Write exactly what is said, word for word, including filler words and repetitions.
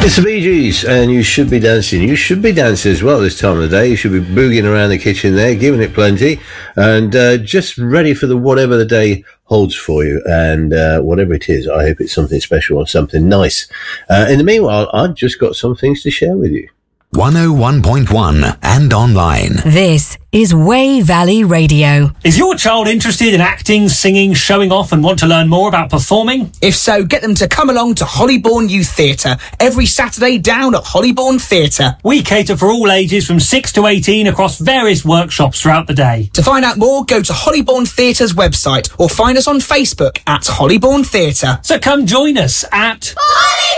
It's the Bee Gees, and you should be dancing. You should be dancing as well this time of the day. You should be boogieing around the kitchen there, giving it plenty, and uh, just ready for the whatever the day holds for you. And uh, whatever it is, I hope it's something special or something nice. Uh, in the meanwhile, I've just got some things to share with you. one oh one point one and online. This is Way Valley Radio. Is your child interested in acting, singing, showing off and want to learn more about performing? If so, get them to come along to Hollybourne Youth Theatre every Saturday down at Hollybourne Theatre. We cater for all ages from six to eighteen across various workshops throughout the day. To find out more, go to Hollybourne Theatre's website or find us on Facebook at Hollybourne Theatre. So come join us at...